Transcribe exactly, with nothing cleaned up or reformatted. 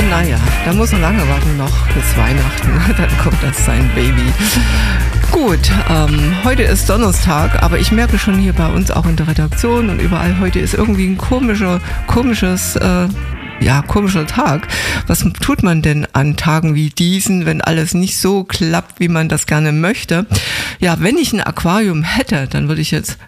Naja, da muss er lange warten noch bis Weihnachten. Dann kommt das sein Baby. Gut, ähm, heute ist Donnerstag, aber ich merke schon hier bei uns auch in der Redaktion und überall, heute ist irgendwie ein komischer, komisches, äh, ja, komischer Tag. Was tut man denn an Tagen wie diesen, wenn alles nicht so klappt, wie man das gerne möchte? Ja, wenn ich ein Aquarium hätte, dann würde ich jetzt